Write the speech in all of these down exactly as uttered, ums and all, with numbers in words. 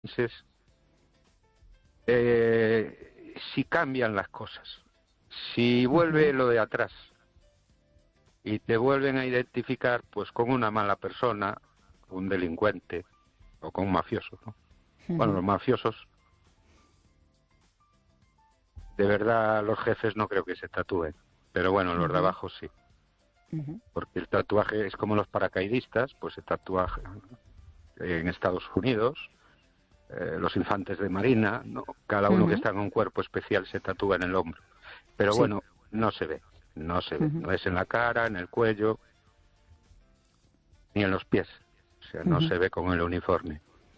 Entonces, eh, si cambian las cosas, si vuelve lo de atrás y te vuelven a identificar pues con una mala persona, un delincuente o con un mafioso, ¿no? Uh-huh. Bueno, los mafiosos, de verdad los jefes no creo que se tatúen, pero bueno, los uh-huh. de abajo sí. Uh-huh. Porque el tatuaje es como los paracaidistas, pues el tatuaje en Estados Unidos, eh, los infantes de marina, ¿no? Cada uno uh-huh. que está en un cuerpo especial se tatúa en el hombro. Pero sí. bueno, no se ve, no se ve, uh-huh. no es en la cara, en el cuello, ni en los pies, o sea, no uh-huh. se ve con el uniforme.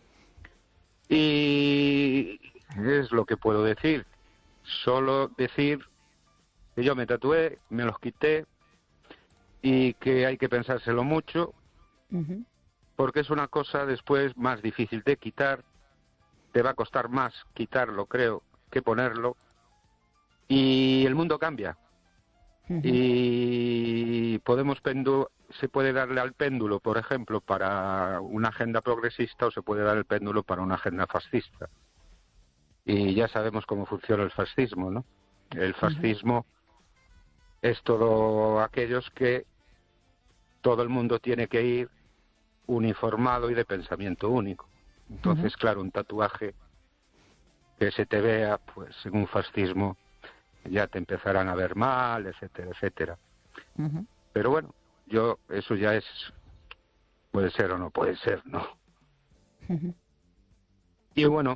Y es lo que puedo decir, solo decir que yo me tatué, me los quité y que hay que pensárselo mucho, uh-huh. porque es una cosa después más difícil de quitar, te va a costar más quitarlo, creo, que ponerlo, y el mundo cambia. Uh-huh. Y podemos pendu- se puede darle al péndulo, por ejemplo, para una agenda progresista, o se puede dar el péndulo para una agenda fascista. Y ya sabemos cómo funciona el fascismo, ¿no? El fascismo uh-huh. es todo aquellos que todo el mundo tiene que ir uniformado y de pensamiento único. Entonces, uh-huh. claro, un tatuaje que se te vea, pues en un fascismo ya te empezarán a ver mal, etcétera, etcétera. Uh-huh. Pero bueno, yo, eso ya es, puede ser o no puede ser, ¿no? Uh-huh. Y bueno,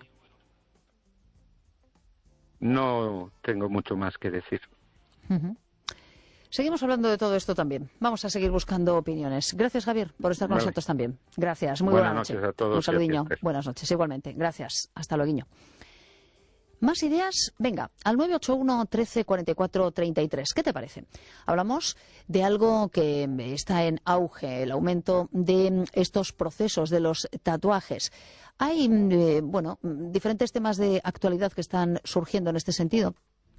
no tengo mucho más que decir. Uh-huh. Seguimos hablando de todo esto también. Vamos a seguir buscando opiniones. Gracias, Javier, por estar con vale. nosotros también. Gracias. Muy buena buenas noche. noches a todos. Un saludiño. Buenas noches, igualmente. Gracias. Hasta luego. ¿Más ideas? Venga, al nueve ocho uno, trece, cuarenta y cuatro, treinta y tres. ¿Qué te parece? Hablamos de algo que está en auge, el aumento de estos procesos de los tatuajes. Hay, eh, bueno, diferentes temas de actualidad que están surgiendo en este sentido.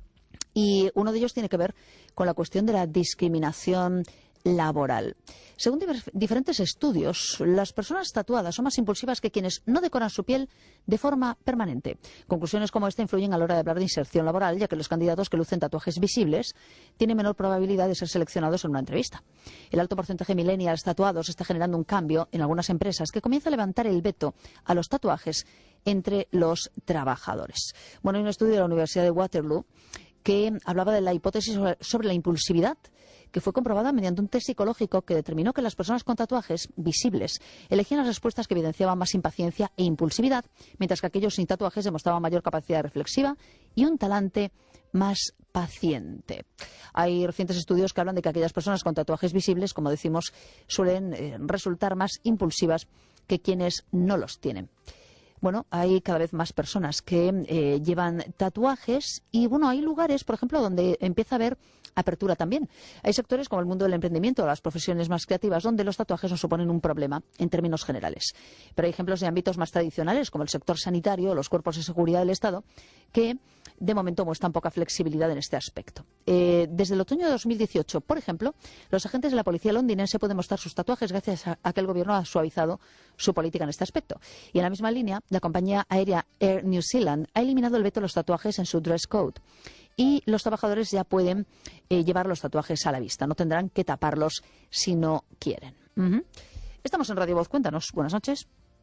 Y uno de ellos tiene que ver con la cuestión de la discriminación laboral. Según diferentes estudios, las personas tatuadas son más impulsivas que quienes no decoran su piel de forma permanente. Conclusiones como esta influyen a la hora de hablar de inserción laboral, ya que los candidatos que lucen tatuajes visibles tienen menor probabilidad de ser seleccionados en una entrevista. El alto porcentaje de millennials tatuados está generando un cambio en algunas empresas que comienza a levantar el veto a los tatuajes entre los trabajadores. Bueno, hay un estudio de la Universidad de Waterloo que hablaba de la hipótesis sobre, sobre la impulsividad, que fue comprobada mediante un test psicológico que determinó que las personas con tatuajes visibles elegían las respuestas que evidenciaban más impaciencia e impulsividad, mientras que aquellos sin tatuajes demostraban mayor capacidad reflexiva y un talante más paciente. Hay recientes estudios que hablan de que aquellas personas con tatuajes visibles, como decimos, suelen eh, resultar más impulsivas que quienes no los tienen. Bueno, hay cada vez más personas que eh, llevan tatuajes y, bueno, hay lugares, por ejemplo, donde empieza a haber apertura también. Hay sectores como el mundo del emprendimiento o las profesiones más creativas donde los tatuajes no suponen un problema en términos generales. Pero hay ejemplos de ámbitos más tradicionales como el sector sanitario o los cuerpos de seguridad del Estado que de momento muestran poca flexibilidad en este aspecto. Eh, desde el otoño de dos mil dieciocho, por ejemplo, los agentes de la policía londinense pueden mostrar sus tatuajes gracias a, a que el gobierno ha suavizado su política en este aspecto. Y en la misma línea, la compañía aérea Air New Zealand ha eliminado el veto a los tatuajes en su dress code. Y los trabajadores ya pueden eh, llevar los tatuajes a la vista. No tendrán que taparlos si no quieren. Uh-huh. Estamos en Radio Voz. Cuéntanos. Buenas noches.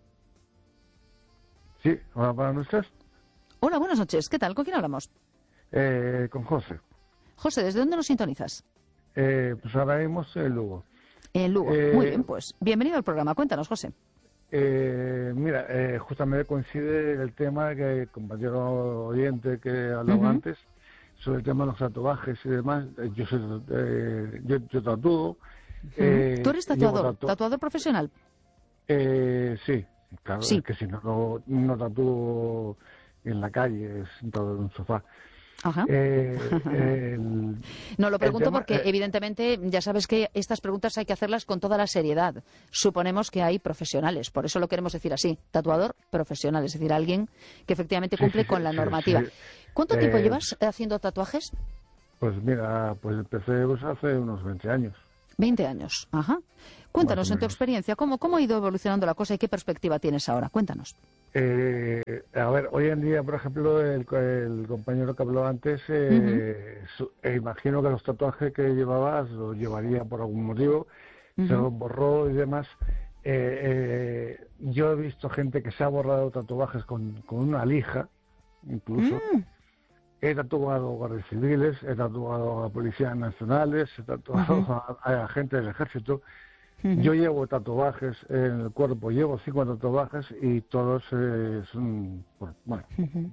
Sí, hola, buenas noches. Hola, buenas noches. ¿Qué tal? ¿Con quién hablamos? Eh, con José. José, ¿desde dónde nos sintonizas? Eh, pues ahora mismo en Lugo. En Lugo. Eh, Muy bien, pues bienvenido al programa. Cuéntanos, José. Eh, mira, eh, justamente coincide el tema que el compañero oyente que hablaba uh-huh. antes, sobre el tema de los tatuajes y demás. Yo soy, eh, yo, yo tatúo. Uh-huh. eh, ¿Tú eres tatuador? Tatu- ¿Tatuador profesional? Eh, sí, claro, sí. Es que si no, no, no tatúo en la calle, sentado en un sofá. Ajá. Eh, el, no, lo pregunto tema, porque eh, evidentemente ya sabes que estas preguntas hay que hacerlas con toda la seriedad. Suponemos que hay profesionales, por eso lo queremos decir así, tatuador profesional, es decir, alguien que efectivamente cumple sí, con sí, la sí, normativa. sí. ¿Cuánto tiempo eh, llevas haciendo tatuajes? Pues mira, pues empecé pues, hace unos veinte años. veinte años, ajá. Cuéntanos, en tu experiencia, ¿cómo, ¿cómo ha ido evolucionando la cosa y qué perspectiva tienes ahora? Cuéntanos. Eh, a ver, hoy en día, por ejemplo, el, el compañero que habló antes, eh, uh-huh. su, eh, imagino que los tatuajes que llevabas los llevaría por algún motivo, uh-huh. se los borró y demás. Eh, eh, yo he visto gente que se ha borrado tatuajes con, con una lija, incluso. Uh-huh. He tatuado a guardias civiles, he tatuado a policías nacionales, he tatuado uh-huh. a, a agentes del ejército. Uh-huh. Yo llevo tatuajes en el cuerpo, llevo cinco tatuajes y todos eh, son, bueno, uh-huh.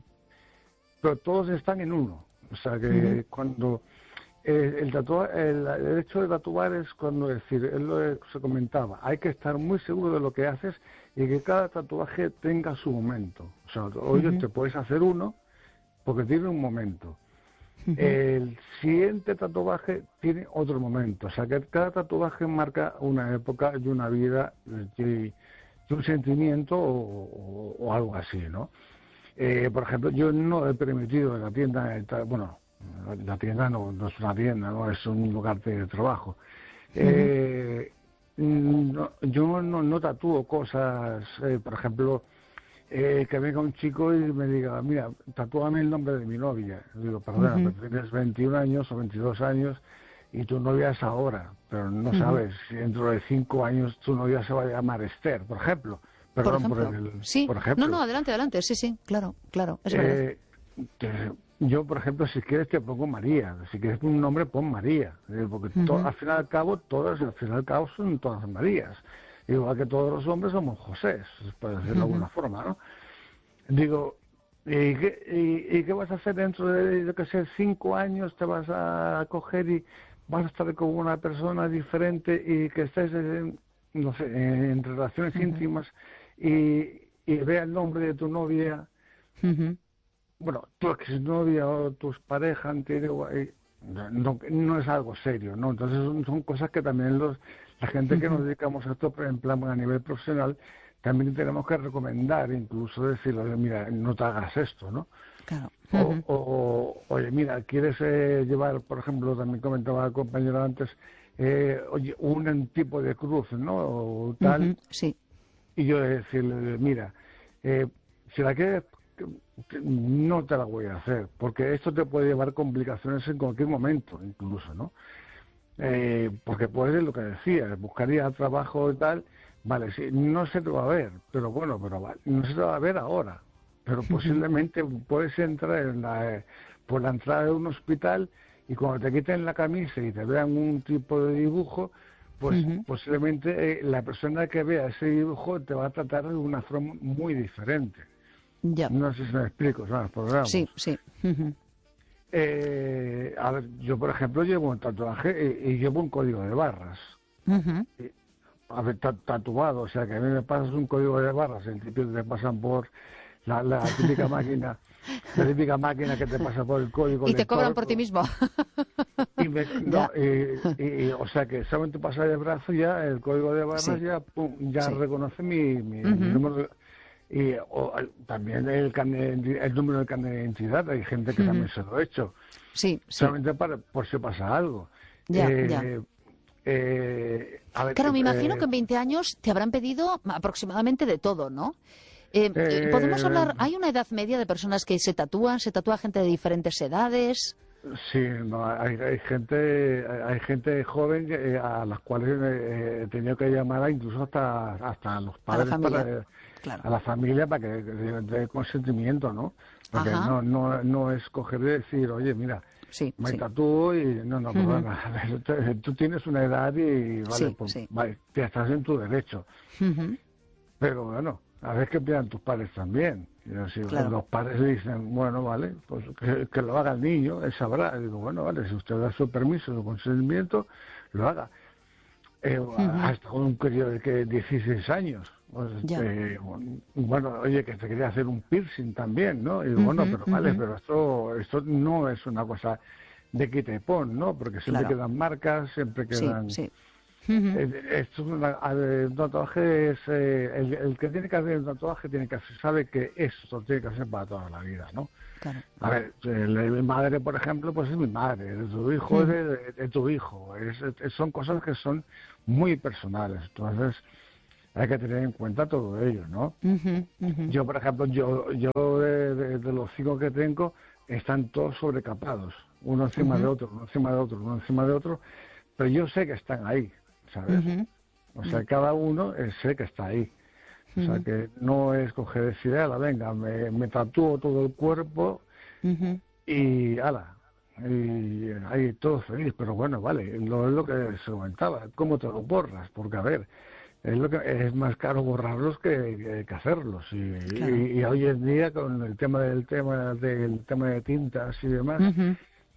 pero todos están en uno. O sea que uh-huh. cuando eh, el, tatua, el, el hecho de tatuar es cuando, es decir, él lo se comentaba, hay que estar muy seguro de lo que haces y que cada tatuaje tenga su momento. O sea, hoy uh-huh. te puedes hacer uno porque tiene un momento. Uh-huh. El siguiente tatuaje tiene otro momento, o sea que cada tatuaje marca una época y una vida y, y un sentimiento o, o, o algo así, ¿no? Eh, por ejemplo, yo no he permitido en la tienda, bueno, la tienda no, no es una tienda, no es un lugar de trabajo. Uh-huh. Eh, no, yo no, no tatúo cosas, eh, por ejemplo, Eh, que venga un chico y me diga, mira, tatúame el nombre de mi novia. Yo digo, perdona, uh-huh. pero tienes veintiún años o veintidós años y tu novia es ahora, pero no uh-huh. sabes si dentro de cinco años tu novia se va a llamar Esther, por ejemplo. Perdón por, por el... Sí. Por ejemplo. No, no, adelante, adelante, sí, sí, claro, claro, es eh, verdad. Que, yo, por ejemplo, si quieres te pongo María, si quieres un nombre pon María, porque uh-huh. to, al fin y al cabo, todas, al fin y al cabo son todas Marías. Igual que todos los hombres somos José, por decirlo uh-huh. de alguna forma, ¿no? Digo, ¿y qué, y, ¿y qué vas a hacer dentro de, de que sé, cinco años? Te vas a coger y vas a estar con una persona diferente y que estés, en, no sé, en relaciones uh-huh. íntimas y, y vea el nombre de tu novia, uh-huh. bueno, tu exnovia o tus parejas anteriores, no, no es algo serio, ¿no? Entonces son, son cosas que también los la gente uh-huh. que nos dedicamos a esto, en plan a nivel profesional, también tenemos que recomendar, incluso decirle, mira, no te hagas esto, ¿no? Claro. Uh-huh. O, o, oye, mira, ¿quieres eh, llevar, por ejemplo, también comentaba el compañero antes, eh, oye, un tipo de cruz, ¿no? O tal. Uh-huh. Sí. Y yo decirle, mira, eh, si la quieres, no te la voy a hacer, porque esto te puede llevar complicaciones en cualquier momento, incluso, ¿no? Eh, porque puedes, lo que decía, buscaría trabajo y tal. Vale, sí, no se te va a ver, pero bueno, pero vale, no se te va a ver ahora, pero posiblemente puedes entrar en la, eh, por la entrada de un hospital y cuando te quiten la camisa y te vean un tipo de dibujo, pues uh-huh. posiblemente eh, la persona que vea ese dibujo te va a tratar de una forma muy diferente. Ya. No sé si me explico, son los programas. Sí, sí. Uh-huh. Eh, a ver, yo por ejemplo llevo un tatuaje y, y llevo un código de barras. Uh-huh. Y, a ver, tatuado, o sea que a mí me pasas un código de barras, el típico que te pasan por la, la típica máquina, la típica máquina que te pasa por el código. Y te lector, cobran por ti mismo. Y me, no, y, y, y, o sea que solamente pasar el brazo ya, el código de barras sí. ya, pum, ya sí. reconoce mi, mi, uh-huh. mi número de, y o, también el, carnet, el número del carnet de identidad, hay gente que uh-huh. también se lo ha hecho. Sí, sí. Solamente para, por si pasa algo. Ya, eh, ya. Eh, a ver, claro, me eh, imagino que en veinte años te habrán pedido aproximadamente de todo, ¿no? Eh, eh, ¿Podemos hablar? ¿Hay una edad media de personas que se tatúan? ¿Se tatúa gente de diferentes edades? Sí, no, hay, hay gente hay gente joven eh, a las cuales eh, he tenido que llamar incluso hasta hasta a los padres, a la familia, para, claro. a la familia para que dé consentimiento, ¿no? Porque Ajá. no, no, no es coger y decir, oye, mira, sí, me sí. tatúo y no, no, perdona, uh-huh. tú tienes una edad y vale, sí, pues, sí. vale, te estás en tu derecho. Uh-huh. Pero bueno, a veces que pidan tus padres también. Y así, claro. Los padres le dicen, bueno, vale, pues que, que lo haga el niño, él sabrá. Y digo, bueno, vale, si usted da su permiso, su consentimiento, lo haga. Eh, uh-huh. Hasta con un periodo de que dieciséis años. Pues, eh, bueno, oye, que te quería hacer un piercing también, ¿no? Y digo, uh-huh, bueno, pero uh-huh. vale, pero esto esto no es una cosa de quita y pon, ¿no? Porque siempre claro. quedan marcas, siempre quedan... Sí, sí. Uh-huh. Esto es una, un tatuaje es eh, el, el que tiene que hacer un tatuaje tiene que hacer, sabe que eso tiene que hacer para toda la vida, ¿no? Claro. A ver, el, mi madre, por ejemplo, pues es mi madre, de tu hijo Uh-huh. es de, de, de tu hijo, es, es, son cosas que son muy personales, entonces hay que tener en cuenta todo ello, ¿no? Uh-huh. Uh-huh. Yo, por ejemplo, yo, yo de, de, de los cinco que tengo están todos sobrecapados, uno encima uh-huh. de otro, uno encima de otro, uno encima de otro, pero yo sé que están ahí, ¿sabes? Uh-huh. O sea, uh-huh. cada uno sé que está ahí. O sea, uh-huh. que no es coger decir, ala, venga, me, me tatúo todo el cuerpo uh-huh. y ala, y ahí todo feliz. Pero bueno, vale, lo, es lo que se comentaba, ¿cómo te lo borras? Porque, a ver, es lo que es más caro borrarlos que, que hacerlos. Y, claro. y, y hoy en día, con el tema del tema del tema de tintas y demás, uh-huh.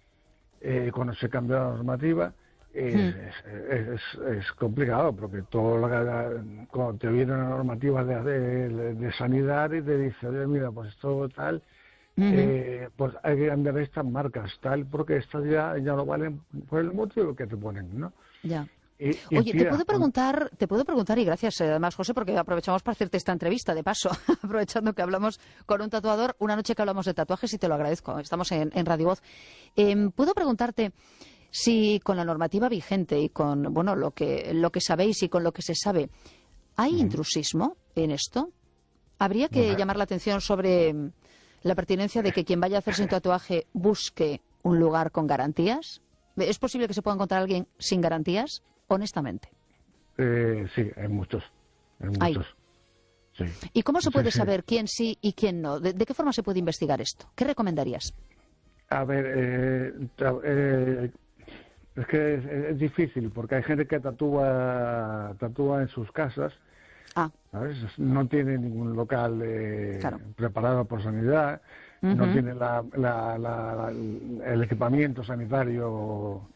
eh, cuando se cambia la normativa, Es, hmm. es, es, es complicado porque todo lo que, cuando te viene una normativa de, de, de sanidad y te dice, oye, mira, pues esto tal, uh-huh. eh, pues hay que cambiar estas marcas tal porque estas ya, ya no valen por el motivo que te ponen, ¿no? Ya. Y, y Oye, tira, te puedo preguntar, te puedo preguntar, y gracias además, José, porque aprovechamos para hacerte esta entrevista, de paso, aprovechando que hablamos con un tatuador, una noche que hablamos de tatuajes y te lo agradezco, estamos en, en Radio Voz. Eh, ¿Puedo preguntarte si con la normativa vigente y con bueno lo que lo que sabéis y con lo que se sabe, ¿hay uh-huh. intrusismo en esto? ¿Habría que uh-huh. llamar la atención sobre la pertinencia de que quien vaya a hacerse un tatuaje busque un lugar con garantías? ¿Es posible que se pueda encontrar alguien sin garantías? Honestamente. Eh, sí, hay muchos. Hay muchos. Sí. ¿Y cómo se puede sí, sí. saber quién sí y quién no? ¿De, ¿De qué forma se puede investigar esto? ¿Qué recomendarías? A ver, eh, eh, es que es, es difícil porque hay gente que tatúa, tatúa en sus casas, ah. ¿sabes? No tiene ningún local eh, claro. preparado por sanidad, uh-huh. no tiene la, la, la, la, el equipamiento sanitario uh-huh.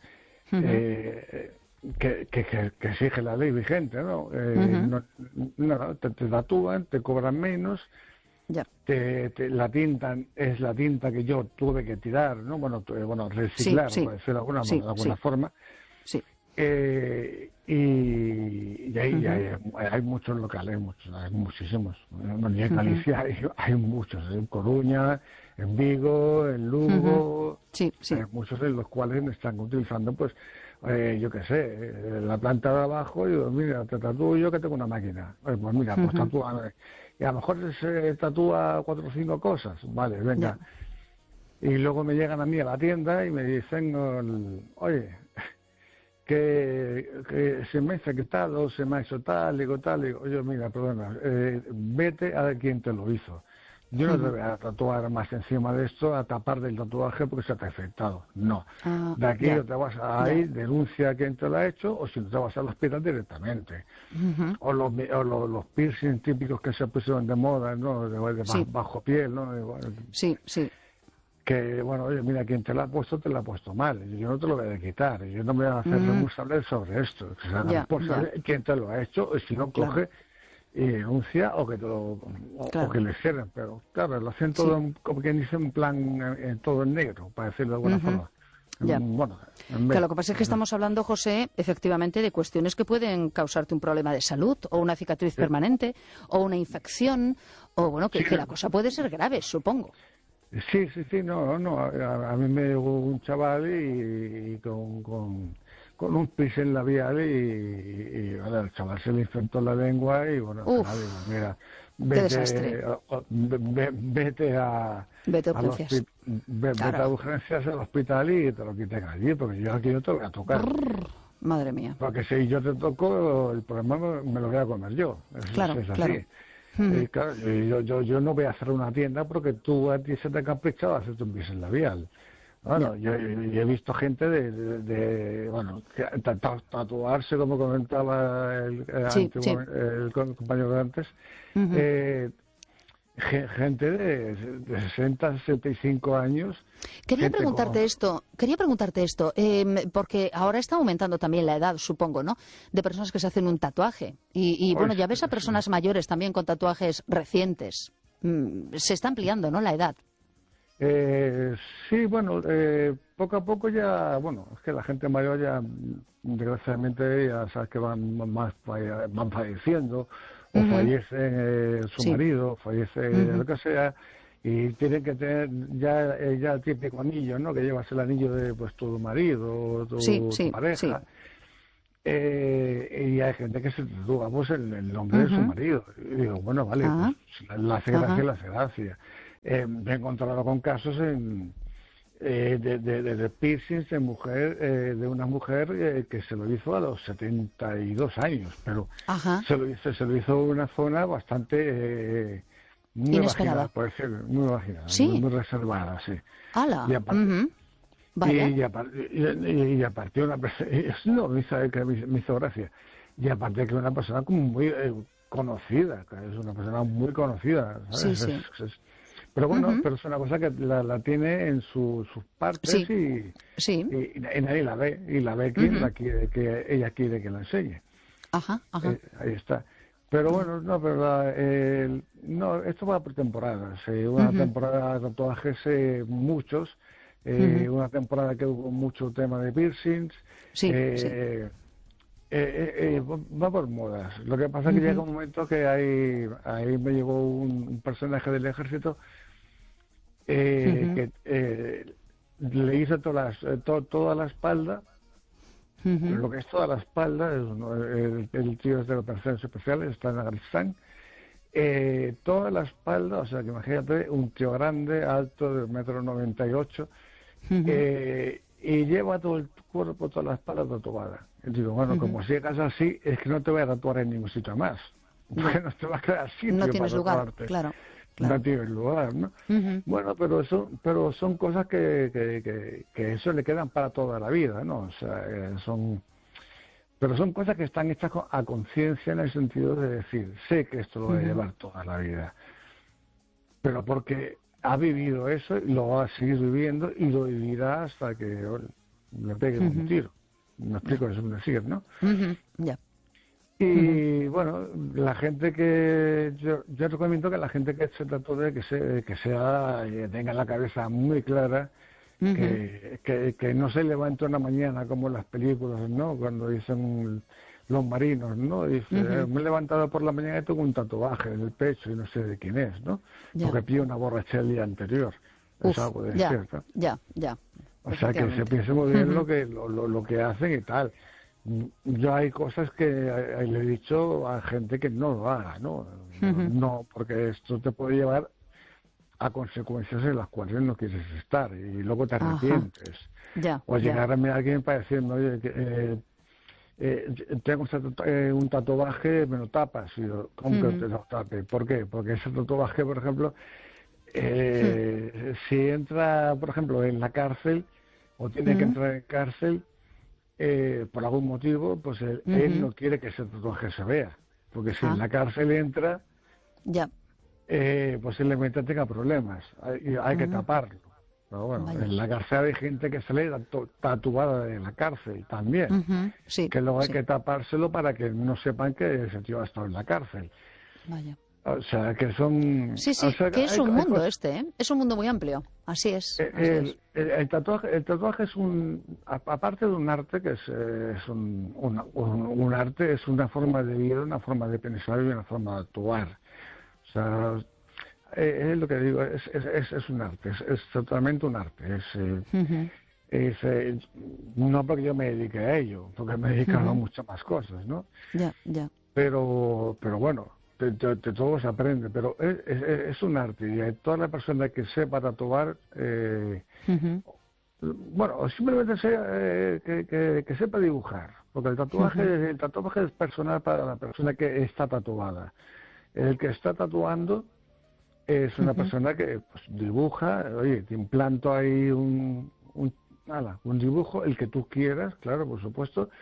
eh, que, que, que, que exige la ley vigente, ¿no? Eh, uh-huh. no, no te, te tatúan, te cobran menos. Ya. Te, te, la tinta es la tinta que yo tuve que tirar, ¿no? Bueno, tu, bueno reciclar, sí, sí. por decirlo de alguna, sí, de alguna sí. forma. Sí. Eh, y, y ahí uh-huh. hay, hay muchos locales, hay, muchos, hay muchísimos. Bueno, y en Galicia uh-huh. hay, hay muchos, en Coruña, en Vigo, en Lugo, uh-huh. sí, sí. hay muchos en los cuales me están utilizando, pues, eh, yo qué sé, la planta de abajo, y digo, mira, te tatúo yo que tengo una máquina. Pues mira, pues uh-huh. tatúame. Y a lo mejor se tatúa cuatro o cinco cosas, vale, venga. Yeah. Y luego me llegan a mí a la tienda y me dicen, oye, que, que se me ha infectado, se me ha hecho tal, digo tal, digo, oye, mira, perdona, eh, vete a ver quién te lo hizo. Yo no te voy a tatuar más encima de esto, a tapar del tatuaje porque se te ha infectado. No. Ah, de aquí yeah. te vas a ir, yeah. denuncia a quien te lo ha hecho, o si no te vas al hospital directamente. Uh-huh. O, los, o los, los piercing típicos que se pusieron de moda, ¿no? De, de sí. bajo piel, ¿no? Y, bueno, sí, sí. Que, bueno, oye, mira, quien te lo ha puesto, te lo ha puesto mal. Yo no te lo voy a quitar. Yo no me voy a hacer uh-huh. responsable sobre esto. O sea, yeah, por saber yeah. quién te lo ha hecho, y si no, claro. coge y denuncia o que te lo, o, claro. o que le cierren, pero claro, lo hacen todo, sí. en, como quien dice, un plan en, en todo en negro, para decirlo de alguna uh-huh. forma. Ya. En, bueno, en claro, lo que pasa es que estamos hablando, José, efectivamente, de cuestiones que pueden causarte un problema de salud, o una cicatriz sí. permanente, o una infección, o bueno, que, sí, que la cosa puede ser grave, supongo. Sí, sí, sí, no, no, a, a mí me llegó un chaval y, y con... con con un pincel labial y, y, y bueno, el chaval se le infectó la lengua y bueno, Uf, chaval, mira, vete, a, vete a vete a urgencias, vete claro. a urgencias al hospital y te lo quiten allí, porque yo aquí no te voy a tocar. Brrr, madre mía. Porque si yo te toco, el problema me, me lo voy a comer yo. Es, claro, es así. claro. Y, claro, yo, yo, yo no voy a hacer una tienda porque tú a ti se te ha caprichado hacerte un pincel labial. Bueno, yo, yo he visto gente de, de, de bueno, tatuarse, como comentaba el, el, sí, antiguo, sí. el compañero de antes, uh-huh. eh, gente de, de sesenta, sesenta y cinco años. Quería preguntarte como... esto, quería preguntarte esto, eh, porque ahora está aumentando también la edad, supongo, ¿no?, de personas que se hacen un tatuaje. Y, y bueno, ya ves a personas mayores también con tatuajes recientes. Mm, se está ampliando, ¿no?, la edad. Eh, sí, bueno, eh, poco a poco ya, bueno, es que la gente mayor ya, desgraciadamente, ya sabes que van más falle- van falleciendo, o Ujú. fallece eh, su Sí. marido, fallece Ujú. lo que sea, y tienen que tener ya, eh, ya el típico anillo, ¿no? Que llevas el anillo de pues tu marido, o Sí, tu, tu sí, sí. pareja. Eh, y hay gente que se tatúa pues el, el nombre de su Ujú. marido. Y digo, bueno, vale, pues Ah, si le hace gracia, ajá. le hace gracia. Eh, me he encontrado con casos en, eh, de, de, de- de piercings de mujer, eh, de una mujer eh, que se lo hizo a los setenta y dos años, pero Ajá. se lo hizo, se lo hizo en una zona bastante, eh, muy marginal, Inesperada. por decir, muy marginal, muy, Sí. muy reservada, sí. Y Ala. aparte, Ujú. Vaya. y, aparte, y, y- y aparte una persona, no, me hizo, que me, me hizo gracia, y aparte que una persona como muy eh, conocida, que es una persona muy conocida, Sí, ¿sabes? sí. Es- es- pero bueno, Ujú. pero es una cosa que la, la tiene en su- sus partes Sí, y, sí. y, y nadie la ve, y la ve quien Ujú. la quiere, que ella quiere que la enseñe. Ajá, ajá. Eh, ahí está. Pero Ya. bueno, no, pero la- el- no, esto va por temporadas. eh, una Ujú. temporada de tatuajes, eh, muchos. eh, Ujú. una temporada que hubo mucho tema de piercings. Sí, sí. eh, eh, eh, eh, va por modas. Lo que pasa es que llega Ujú. un momento que ahí, ahí me llegó un, un personaje del ejército eh, Ujú. que eh, le hizo todas las, eh, to- toda la espalda, pero Ujú. lo que es toda la espalda, es, uno- el, el tío es de operaciones especiales, está en Afganistán, eh, toda la espalda, o sea que imagínate, un tío grande, alto, de un metro noventa y ocho, Ujú. eh, y lleva todo el cuerpo, toda la espalda tatuada. Y digo, bueno, Ujú. como sigas así, es que no te voy a tatuar en ningún sitio más, Ya. porque no te va a quedar No sitio tienes para lugar. tatuarte, Claro, no claro. tienes lugar, ¿no? Ujú. Bueno, pero eso, pero son cosas que, que, que, que eso le quedan para toda la vida, ¿no? O sea, eh, son, pero son cosas que están hechas con- a conciencia en el sentido de decir, sé que esto lo voy a Ujú. llevar toda la vida, pero porque ha vivido eso y lo va a seguir viviendo y lo vivirá hasta que bueno, le peguen un Ujú. tiro. Me Ya. explico, es un decir, ¿no? Ujú. Ya. Ujú. Y bueno, la gente que yo, yo recomiendo que la gente que se tatúe que se que sea que tenga la cabeza muy clara, Ujú. que, que, que no se levante una mañana como en las películas, ¿no? Cuando dicen los marinos, ¿no? Dice, Ujú. me he levantado por la mañana y tengo un tatuaje en el pecho y no sé de quién es, ¿no? Ya. Porque pilló una borrachera el día anterior. Es Uf. algo de Ya. cierto. Ya. Ya. O sea, que se Efectivamente. piense muy bien Ujú. lo que lo, lo, lo que hacen y tal. Yo hay cosas que eh, le he dicho a gente que no lo haga, ¿no? Ujú. No, porque esto te puede llevar a consecuencias en las cuales no quieres estar y luego te Ajá. arrepientes. Ya. O Ya. llegarme a alguien para decirme, oye, que, eh, eh, tengo un, tatu- eh, un tatuaje, me lo tapas. Y yo, ¿cómo que Ujú. te lo tape? ¿Por qué? Porque ese tatuaje, por ejemplo, Ujú. eh, si entra, por ejemplo, en la cárcel o tiene que Ujú. entrar en cárcel, eh, por algún motivo, pues él, él Ujú. no quiere que ese tatuaje se vea. Porque si en Ah. la cárcel entra, Ya. eh, posiblemente tenga problemas. Hay, y hay que Ujú. taparlo. Pero bueno, Vaya. en la cárcel hay gente que sale tatu- tatuada de la cárcel también. Ujú. Sí. Que luego hay Sí. que tapárselo para que no sepan que ese tío ha estado en la cárcel. Vaya. O sea, que son... Sí, O sí, sea, que es hay, un hay mundo cosas... este, ¿eh? Es un mundo muy amplio. Así es, Eh, así es. El, el- el tatuaje, el tatuaje es un, a- aparte de un arte, que es, eh, es un, una- un, un arte, es una forma de vida, una forma de pensar y una forma de actuar. O sea, eh, es lo que digo, es, es, es, es un arte, es, es totalmente un arte. Es, eh, Ujú. es, eh, no porque yo me dedique a ello, porque me he dedicado a Ujú. muchas más cosas, ¿no? Ya, ya. Pero, pero bueno, de, de- de todo se aprende, pero es, es, es un arte y eh, toda la persona que sepa tatuar, eh, Ujú. bueno, o simplemente sea, eh, que, que, que sepa dibujar, porque el tatuaje, Ujú. el tatuaje es personal para la persona que está tatuada. El que está tatuando es una Ujú. persona que pues, dibuja, oye, te implanto ahí un, un, nada, un dibujo, el que tú quieras, claro, por supuesto,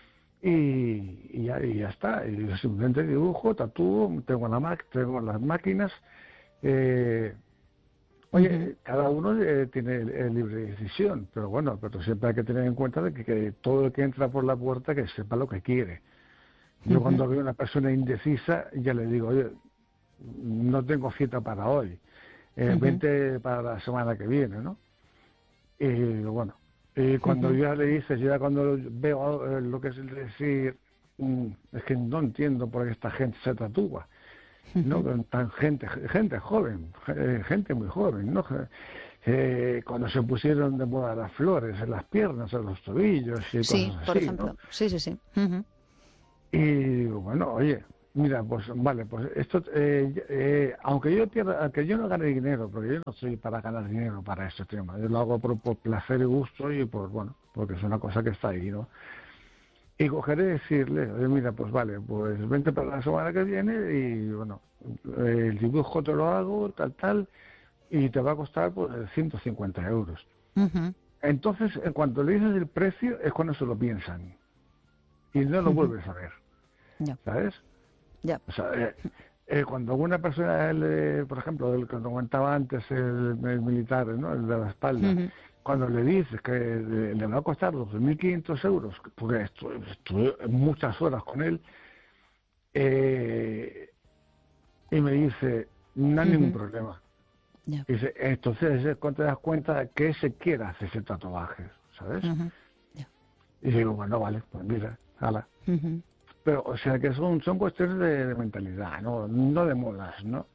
y, y, ya, y ya está. Y yo simplemente dibujo, tatúo, tengo, la ma- tengo las máquinas. Eh, Ujú. oye, cada uno eh, tiene eh, libre decisión, pero bueno, pero siempre hay que tener en cuenta de que, que todo el que entra por la puerta que sepa lo que quiere. Yo Ujú. cuando veo una persona indecisa, ya le digo, oye, no tengo cita para hoy. eh, Ujú. vente para la semana que viene, ¿no? Y bueno, y cuando Ujú. ya le dices, ya cuando veo eh, lo que es el decir, mm, es que no entiendo por qué esta gente se tatúa, ¿no? Ujú. Tan gente, gente joven, eh, gente muy joven, ¿no? Eh, cuando se pusieron de moda las flores en las piernas, en los tobillos y Sí, cosas por así, ¿no? ejemplo. Sí, sí, sí. Ujú. Y digo, bueno, oye, mira, pues vale, pues esto, eh, eh, aunque yo pierda, aunque yo no gane dinero, porque yo no soy para ganar dinero para este tema, yo lo hago por, por placer y gusto y por, bueno, porque es una cosa que está ahí, ¿no? Y cogeré y decirle, oye, mira, pues vale, pues vente para la semana que viene y, bueno, eh, el dibujo te lo hago, tal, tal, y te va a costar, pues, ciento cincuenta euros. Ujú. Entonces, en cuanto le dices el precio, es cuando se lo piensan y no lo Ujú. vuelves a ver, Ya, ¿sabes? ya. O sea, eh, eh, cuando una persona, le- por ejemplo, el que comentaba antes, el, el militar, ¿no? El de la espalda, Ujú. cuando le dices que le, le va a costar dos mil quinientos euros, porque estuve, estuve muchas horas con él, eh, y me dice, no hay ningún Ujú. problema. Ya. Dice, entonces es cuando te das cuenta que ese quiere hacer ese tatuaje, ¿sabes? Ujú. Ya. Y digo, bueno, vale, pues mira, hala. Ujú. Pero, o sea, que son, son cuestiones de, de mentalidad, ¿no? No de modas, ¿no?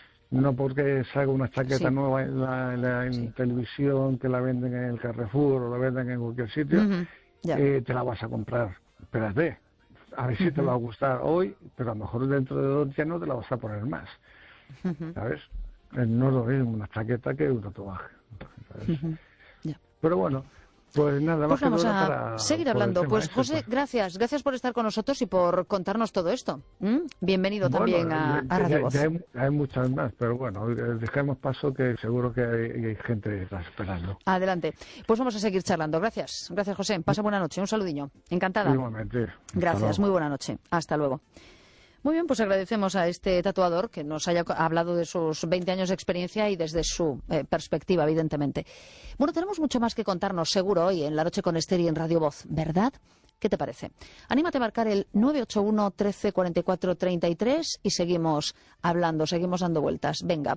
No porque salga una chaqueta Sí, nueva en, la, en, la- en sí. televisión, que la venden en el Carrefour o la venden en cualquier sitio, Ujú. Ya. eh, te la vas a comprar. Espérate, a ver si te va Ujú. a gustar hoy, pero a lo mejor dentro de dos días no te la vas a poner más, Ujú. ¿sabes? Eh, No es lo mismo una chaqueta que un tatuaje, ¿sabes? Ujú. Ya. Pero bueno, pues nada Pues más que vamos todo era a para seguir por el hablando. tema Pues ese, José, pues. gracias. Gracias por estar con nosotros y por contarnos todo esto. ¿Mm? Bienvenido Bueno, también a, a ya, Radio ya- ya Voz. hay, hay muchas más, pero bueno, eh, dejemos paso que seguro que hay, hay gente detrás esperando. Adelante. Pues vamos a seguir charlando. Gracias. Gracias, José. Pasa buena noche. Un saludiño. Encantada. Igualmente, hasta Gracias. Muy luego. buena noche. Hasta luego. Muy bien, pues agradecemos a este tatuador que nos haya hablado de sus veinte años de experiencia y desde su eh, perspectiva, evidentemente. Bueno, tenemos mucho más que contarnos, seguro, hoy en La Noche con Esther y en Radio Voz, ¿verdad? ¿Qué te parece? Anímate a marcar el nueve ocho uno, trece, cuarenta y cuatro, treinta y tres y seguimos hablando, seguimos dando vueltas. Venga,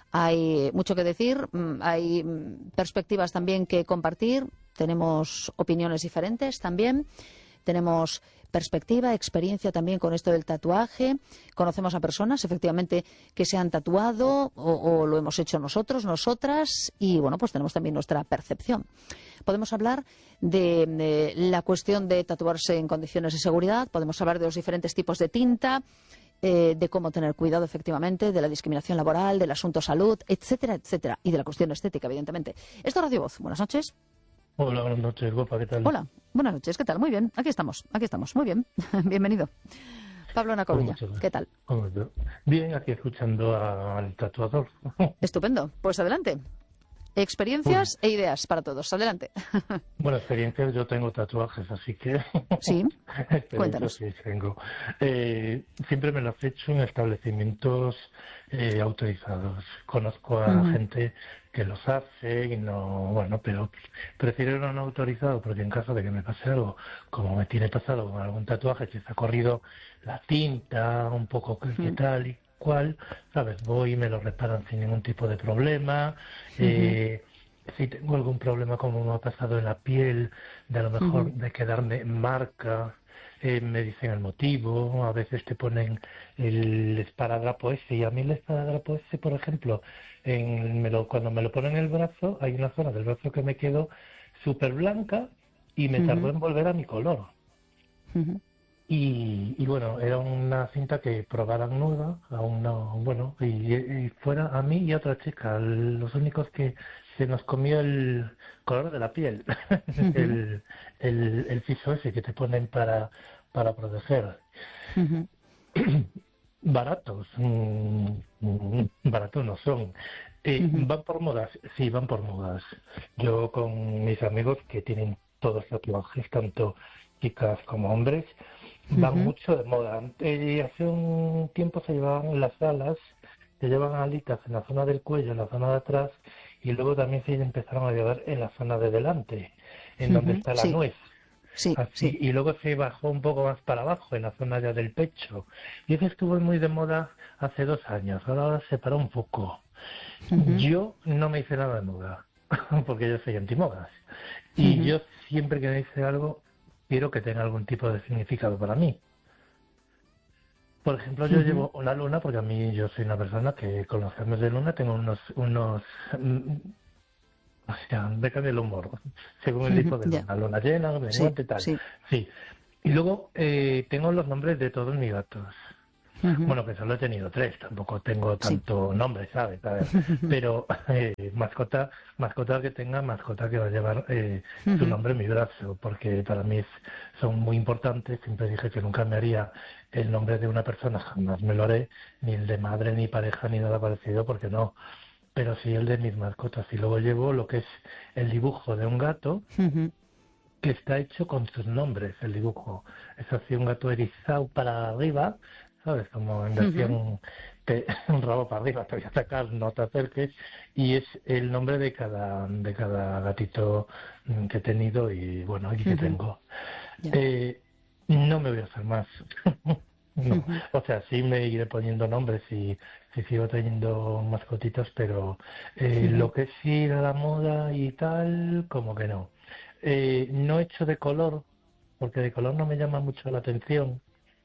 hay mucho que decir, mm, hay mm, perspectivas también que compartir, tenemos opiniones diferentes también. Tenemos perspectiva, experiencia también con esto del tatuaje. Conocemos a personas, efectivamente, que se han tatuado o, o lo hemos hecho nosotros, nosotras, y bueno, pues tenemos también nuestra percepción. Podemos hablar de, de la cuestión de tatuarse en condiciones de seguridad, podemos hablar de los diferentes tipos de tinta, eh, de cómo tener cuidado, efectivamente, de la discriminación laboral, del asunto salud, etcétera, etcétera, y de la cuestión estética, evidentemente. Esto es Radio Voz. Buenas noches. Hola, buenas noches, guapa, ¿qué tal? Hola, buenas noches, ¿qué tal? Muy bien, aquí estamos, aquí estamos, muy bien, bienvenido. Pablo Ana Pues Coruña, muchas gracias. ¿qué tal? ¿Cómo estás? Bien, aquí escuchando a- al tatuador. Estupendo, pues adelante. Experiencias e ideas para todos, adelante. Bueno, experiencias, yo tengo tatuajes, así que... Sí, experiencias cuéntanos. sí tengo. Eh, siempre me los he hecho en establecimientos eh, autorizados. Conozco a Ujú. gente que los hace y no... Bueno, pero prefiero no autorizado porque en caso de que me pase algo, como me tiene pasado con algún tatuaje, que se ha corrido la tinta, un poco que, que Ujú. tal y cual, ¿sabes? Voy y me lo reparan sin ningún tipo de problema. Eh, si tengo algún problema como me ha pasado en la piel, de a lo mejor Ujú. de quedarme marca, eh, me dicen el motivo, a veces te ponen el esparadrapo ese, y a mí el esparadrapo ese, por ejemplo, en, me lo, cuando me lo ponen en el brazo, hay una zona del brazo que me quedó súper blanca y me tardó Ujú. en volver a mi color. Ujú. Y, y bueno, era una cinta que probaran nueva, aún no, bueno, y, y fuera a mí y a otra chica, los únicos que se nos comió el color de la piel, Ujú. el, el, el fiso ese que te ponen para, para proteger. Ujú. Baratos, mm, mm, baratos no son. Eh, Ujú. ¿Van por modas? Sí, van por modas. Yo con mis amigos que tienen todos tatuajes, tanto chicas como hombres, van Ujú. mucho de moda. Eh, hace un tiempo se llevaban las alas, se llevan alitas en la zona del cuello, en la zona de atrás, y luego también se empezaron a llevar en la zona de delante, en donde Ujú. está la Sí, nuez. sí, sí. Así, y luego se bajó un poco más para abajo, en la zona ya del pecho. Y eso estuvo muy de moda hace dos años, ahora se paró un poco. Uh-huh. Yo no me hice nada de moda, porque yo soy antimodas. Y uh-huh. yo siempre que me hice algo, quiero que tenga algún tipo de significado para mí. Por ejemplo, yo uh-huh. llevo una luna, porque a mí yo soy una persona que con los cambios de luna tengo unos... unos o sea, me cambia el humor, según el tipo de luna. Yeah. Luna llena, menguante, sí, tal. Sí. sí. Y luego eh, tengo los nombres de todos mis gatos. Uh-huh. Bueno, que solo he tenido tres, tampoco tengo tanto sí. nombre, ¿sabes? ¿sabes? Pero eh, mascota mascota que tenga, mascota que va a llevar eh, uh-huh. su nombre en mi brazo, porque para mí es, son muy importantes. Siempre dije que nunca me haría el nombre de una persona, jamás me lo haré, ni el de madre, ni pareja, ni nada parecido, porque no. Pero sí el de mis mascotas. Y luego llevo lo que es el dibujo de un gato, uh-huh. que está hecho con sus nombres, el dibujo. Es así, un gato erizado para arriba, ¿sabes? Como en versión uh-huh. te, un rabo para arriba, te voy a sacar, no te acerques, y es el nombre de cada de cada gatito que he tenido y bueno, y que uh-huh. tengo. Yeah. Eh, no me voy a hacer más. no. uh-huh. O sea, sí me iré poniendo nombres y sí sigo teniendo mascotitas, pero eh, uh-huh. lo que es ir a la moda y tal, como que no. Eh, no he hecho de color, porque de color no me llama mucho la atención.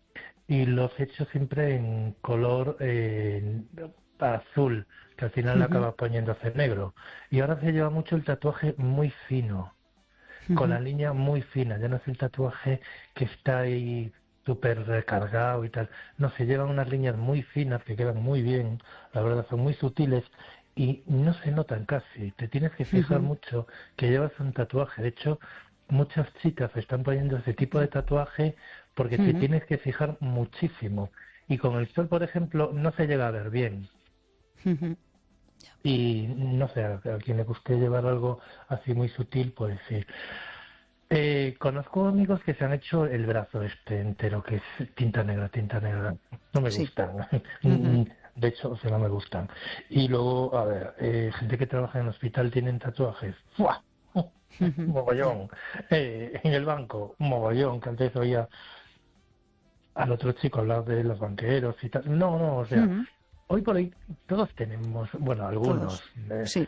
Y los he hecho siempre en color eh, azul, que al final uh-huh. acaba poniéndose negro. Y ahora se lleva mucho el tatuaje muy fino, uh-huh. con la línea muy fina. Ya no es el tatuaje que está ahí súper recargado y tal. No, se llevan unas líneas muy finas que quedan muy bien, la verdad son muy sutiles y no se notan casi. Te tienes que fijar uh-huh. mucho que llevas un tatuaje. De hecho, muchas chicas están poniendo ese tipo de tatuaje porque uh-huh. te tienes que fijar muchísimo. Y con el sol, por ejemplo, no se llega a ver bien. Uh-huh. Y no sé, a, a quien le guste llevar algo así muy sutil, pues sí. Eh, conozco amigos que se han hecho el brazo este entero, que es tinta negra, tinta negra. No me sí. gustan. Uh-huh. De hecho, o sea, no me gustan. Y luego, a ver, eh, gente que trabaja en el hospital tienen tatuajes. ¡Fua! Uh-huh. Mogollón. Eh, en el banco, mogollón, que antes oía al otro chico hablar de los banqueros y tal. No, no, o sea, uh-huh. hoy por hoy todos tenemos, bueno, algunos. Eh, sí.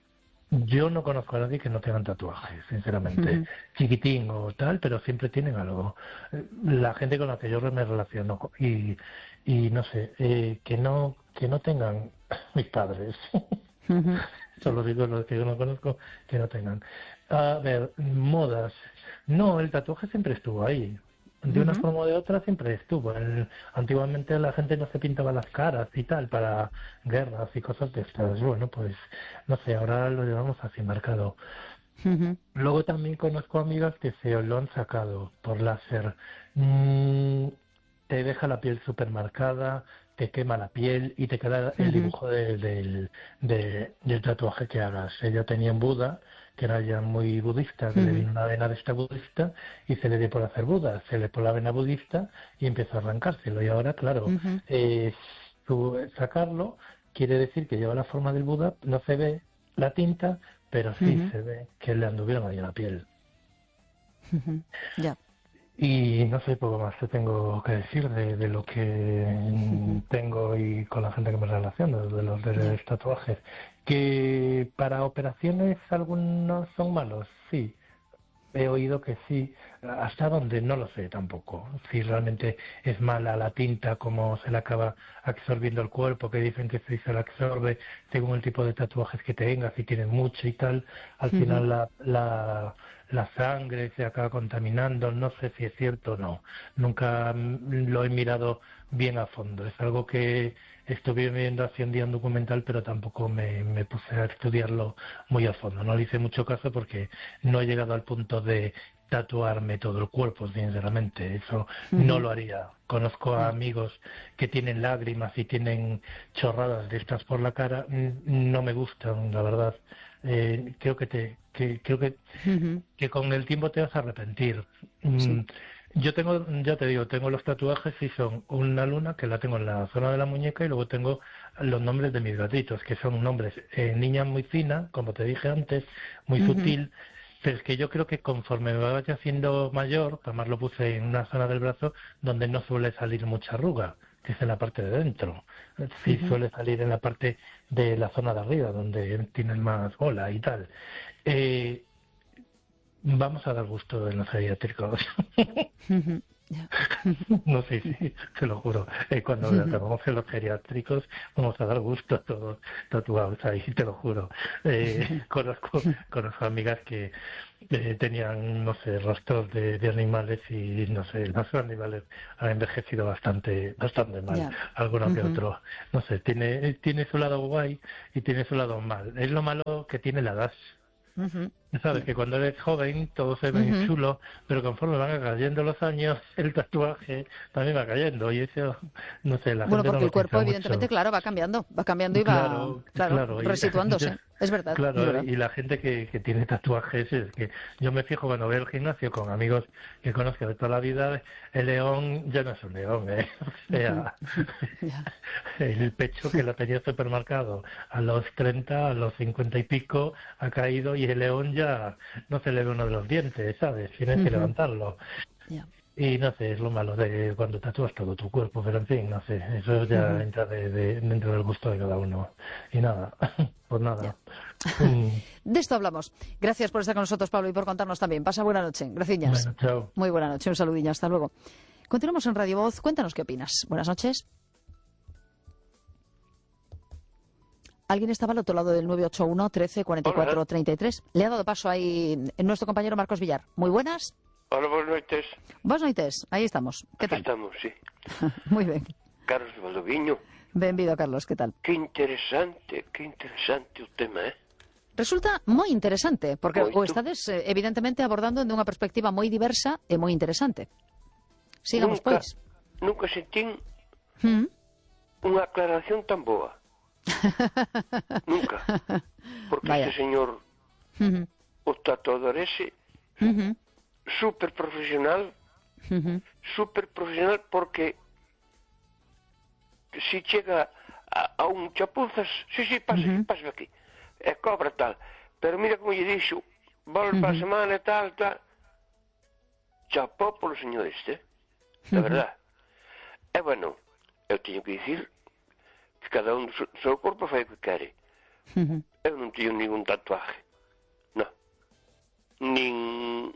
Yo no conozco a nadie que no tengan tatuajes, sinceramente. Uh-huh. Chiquitín o tal, pero siempre tienen algo. La gente con la que yo me relaciono y, y no sé, eh, que no que no tengan mis padres. Uh-huh. Solo digo los que yo no conozco que no tengan. A ver, modas. No, el tatuaje siempre estuvo ahí. De una uh-huh. forma o de otra siempre estuvo. El, antiguamente la gente no se pintaba las caras y tal para guerras y cosas de estas. Bueno, pues no sé, ahora lo llevamos así marcado. Uh-huh. Luego también conozco amigas que se lo han sacado por láser. Mm, te deja la piel súper marcada, te quema la piel y te queda el uh-huh. dibujo de, de, de, del tatuaje que hagas. Ella tenía en Buda, que era ya muy budista, que uh-huh. le vino una vena de esta budista y se le dio por hacer Buda, se le por la vena budista y empezó a arrancárselo. Y ahora, claro, uh-huh. eh, su, sacarlo quiere decir que lleva la forma del Buda, no se ve la tinta, pero sí uh-huh. se ve que le anduvieron ahí en la piel. Uh-huh. Ya. Y no sé, poco más te tengo que decir de, de lo que uh-huh. tengo y con la gente que me relaciono, de los de los tatuajes. Que para operaciones algunos son malos, sí. He oído que sí. Hasta donde no lo sé tampoco. Si realmente es mala la tinta, cómo se le acaba absorbiendo el cuerpo, que dicen que si se la absorbe según el tipo de tatuajes que tengas, si tienes mucho y tal, al uh-huh. final la, la, la sangre se acaba contaminando. No sé si es cierto o no. Nunca lo he mirado bien a fondo. Es algo que estuve viendo hace un día un documental, pero tampoco me, me puse a estudiarlo muy a fondo. No le hice mucho caso porque no he llegado al punto de tatuarme todo el cuerpo, sinceramente. Eso uh-huh. no lo haría. Conozco a amigos que tienen lágrimas y tienen chorradas de estas por la cara. No me gustan, la verdad. Eh, creo que te que creo que, uh-huh. que con el tiempo te vas a arrepentir. Sí. Yo tengo, ya te digo, tengo los tatuajes y son una luna que la tengo en la zona de la muñeca y luego tengo los nombres de mis gatitos, que son nombres, eh, niña muy fina, como te dije antes, muy uh-huh. sutil, pero es que yo creo que conforme me vaya haciendo mayor, además lo puse en una zona del brazo donde no suele salir mucha arruga, que es en la parte de dentro. Sí, uh-huh. Suele salir en la parte de la zona de arriba, donde tienen más bola y tal. Eh, vamos a dar gusto en los geriátricos. Uh-huh. Yeah. No sé, sí, sí, te lo juro. Eh, cuando acabamos en los geriátricos vamos a dar gusto a todos tatuados ahí, te lo juro. Eh, conozco, conozco amigas que eh, tenían, no sé, rostros de, de animales y, no sé, los animales han envejecido bastante bastante mal, yeah. Alguno uh-huh. que otro. No sé, tiene, tiene su lado guay y tiene su lado mal. Es lo malo que tiene la edad. Uh-huh. Sabes que cuando eres joven todo se ve uh-huh. chulo, pero conforme van cayendo los años el tatuaje también va cayendo y eso, no sé, la bueno, gente porque no el cuerpo mucho. Evidentemente, claro, va cambiando, va cambiando y claro, va claro, claro, resituándose, y, es verdad. Claro, es verdad. Y la gente que, que tiene tatuajes, es que yo me fijo cuando voy al gimnasio con amigos que conozco de toda la vida, el león ya no es un león, ¿eh? O sea, yeah. El pecho que lo tenía supermercado a los treinta, a los cincuenta y pico ha caído y el león ya no se le ve uno de los dientes, ¿sabes? Tienes uh-huh. que levantarlo. Yeah. Y no sé, es lo malo de cuando tatúas todo tu cuerpo, pero en fin, no sé, eso ya uh-huh. entra de, de, dentro del gusto de cada uno. Y nada, pues nada. Yeah. Um... De esto hablamos. Gracias por estar con nosotros, Pablo, y por contarnos también. Pasa buena noche. Gracias. Bueno, chao. Muy buena noche, un saludillo, hasta luego. Continuamos en Radio Voz. Cuéntanos qué opinas. Buenas noches. ¿Alguien estaba al otro lado del nueve ocho uno, trece, cuarenta y cuatro, treinta y tres? Le ha dado paso ahí nuestro compañero Marcos Villar. Muy buenas. Hola, buenas noches. Buenas noches, aí estamos. Que tal? Estamos, sí. Moi ben. Carlos Valdoviño. Benvido, Carlos, que tal? Que interesante, que interesante o tema, eh? Resulta moi interesante, porque Moito. o estades evidentemente abordando de unha perspectiva moi diversa e moi interesante. Sigamos, nunca, pois. Nunca sentín ¿Mm? unha aclaración tan boa. Nunca. Porque Vaya. este señor, Uh-huh. o tatuador ese, Uh-huh. súper profesional, Uh-huh. súper profesional porque si chega a, a un chapuzas, sí, sí, pasa, Uh-huh. pasa aquí, e cobra tal, pero mira como lle dixo, volve para a semana e tal, tal, chapó polo señor este, de Uh-huh. verdad. E bueno, eu teño que dicir que cada un do seu, seu corpo fai o que quere. Uh-huh. Eu non teño ningún tatuaje, non, nin...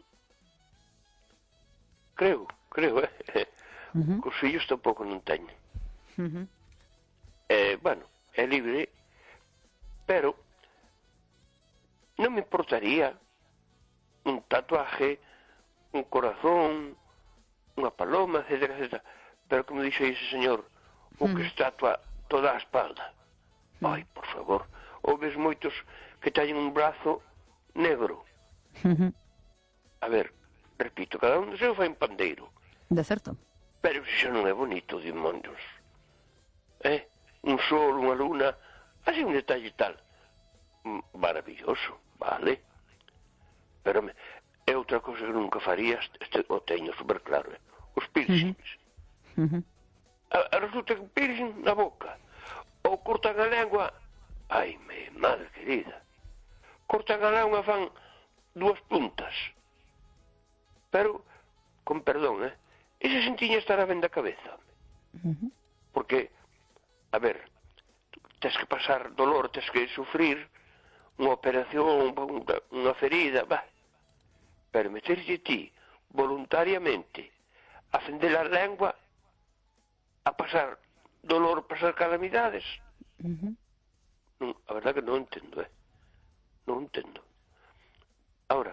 Creo, creo, eh? Uh-huh. Cos fillos tampouco non teño. Uh-huh. Eh, bueno, é libre, pero non me importaría un tatuaje, un corazón, unha paloma, etcétera, etcétera. Pero como dixo ese señor, o que se tatua toda a espalda. Ai, por favor, ouves moitos que teñen un brazo negro. Uh-huh. A ver, repito, cada un do seu fai un pandeiro. De certo. Pero iso non é bonito, demonios. Eh? Un sol, unha luna, así un detalle tal. Maravilloso, vale. Pero me, é outra cosa que nunca faría, este, o teño super claro, eh? Os piercings. Uh-huh. A, a resulta que piercing na boca. Ou cortan a lengua. Ai, me, madre querida. Cortan a lengua, fan dúas puntas. Pero, con perdón, eh? Esa sentiña estará ben da cabeza. Uh-huh. Porque, a ver, tens que pasar dolor, tens que sufrir unha operación, unha ferida, va. Pero meterse ti voluntariamente a fender a lengua, a pasar dolor, pasar calamidades, uh-huh. non, a verdad que non entendo, eh? Non entendo. Ahora,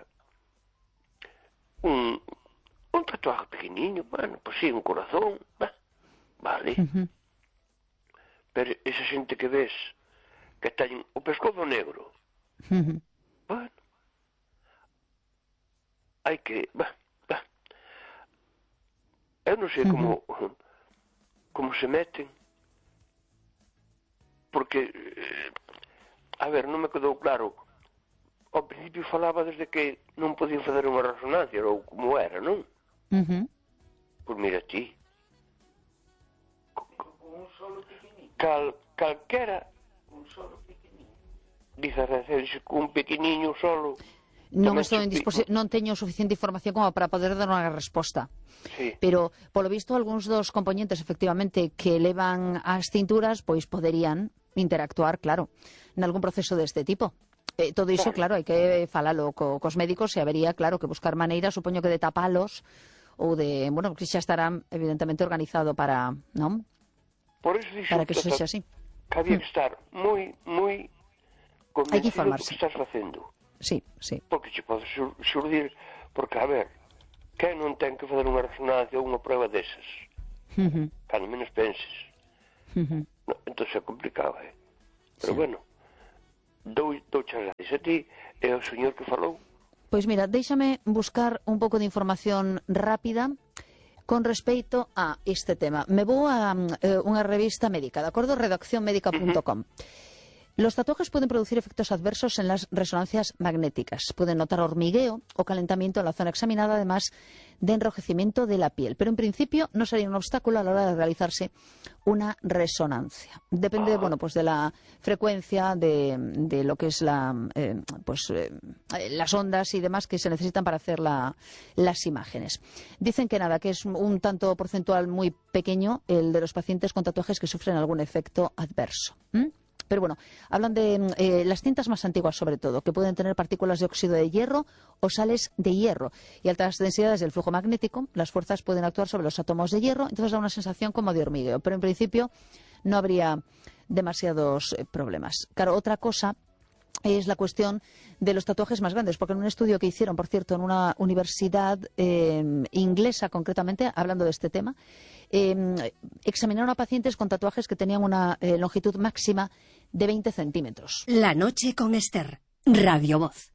un, un tatuaje pequeniño, bueno, pues sí, un corazón, va, vale. Uh-huh. Pero esa xente que ves que ten o pescozo negro, uh-huh. bueno, hai que, va, va. Eu non sei como uh-huh. como se meten, porque, eh, a ver, non me quedou claro. Ao principio falaba desde que non podían fazer unha resonancia, ou como era, non? Uh-huh. Pois mira ti. Un solo pequeniño. Cal, calquera. Un solo pequeniño. Dice a Rafael, un pequeniño solo. non estou en disposi- non teño suficiente información como para poder dar unha resposta. Sí. Pero, polo visto, algúns dos componentes, efectivamente, que levan as cinturas, pois poderían interactuar, claro, en algún proceso deste tipo. Eh, todo iso, claro, hai que falalo co, cos médicos e habería, claro, que buscar maneiras, supoño que de tapalos ou de, bueno, que xa estarán evidentemente organizado para, non? Por eso dixo Para que eso sexa así. Que había que estar moi, moi convencido do que informarse. estás facendo. Sí, sí. Porque se pode sur surdir, porque, a ver, quen non ten que fazer unha resonancia ou unha prueba desas? Uh -huh. Cando menos penses. Uh -huh. No, entón é complicado, eh? Pero Sí. bueno, dou, dou chas gracias a ti e ao señor que falou. Pois mira, déixame buscar un pouco de información rápida con respecto a este tema. Me vou a eh, unha revista médica, de acordo? redacción médica punto com. Uh-huh. Los tatuajes pueden producir efectos adversos en las resonancias magnéticas. Pueden notar hormigueo o calentamiento en la zona examinada, además de enrojecimiento de la piel. Pero en principio no sería un obstáculo a la hora de realizarse una resonancia. Depende, bueno, pues de la frecuencia de, de lo que es la, eh, pues, eh, las ondas y demás que se necesitan para hacer la, las imágenes. Dicen que nada, que es un tanto porcentual muy pequeño el de los pacientes con tatuajes que sufren algún efecto adverso. ¿Mm? Pero bueno, hablan de eh, las cintas más antiguas sobre todo, que pueden tener partículas de óxido de hierro o sales de hierro y altas densidades del flujo magnético. Las fuerzas pueden actuar sobre los átomos de hierro, entonces da una sensación como de hormigueo, pero en principio no habría demasiados eh, problemas. Claro, otra cosa es la cuestión de los tatuajes más grandes, porque en un estudio que hicieron, por cierto, en una universidad eh, inglesa concretamente, hablando de este tema, eh, examinaron a pacientes con tatuajes que tenían una eh, longitud máxima de veinte centímetros. La noche con Esther, Radio Voz.